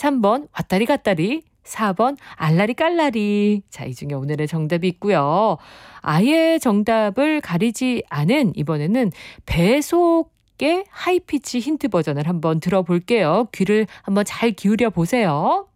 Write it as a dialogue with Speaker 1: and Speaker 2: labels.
Speaker 1: 3번 왔다리 갔다리, 4번 알라리 깔라리. 자, 이 중에 오늘의 정답이 있고요. 아예 정답을 가리지 않은 이번에는 배속의 하이피치 힌트 버전을 한번 들어볼게요. 귀를 한번 잘 기울여 보세요.